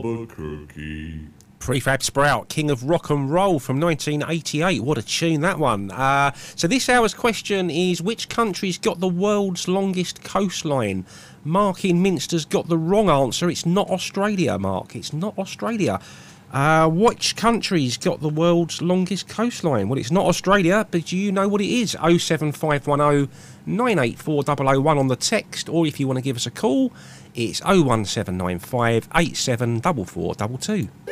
Albuquerque. Prefab Sprout, King of Rock and Roll from 1988. What a tune, that one. So this hour's question is, which country's got the world's longest coastline? Mark in Minster's got the wrong answer. It's not Australia, Mark. It's not Australia. Which country's got the world's longest coastline? Well, it's not Australia, but do you know what it is? 07510 984 001 on the text, or if you want to give us a call, it's 01795 874422.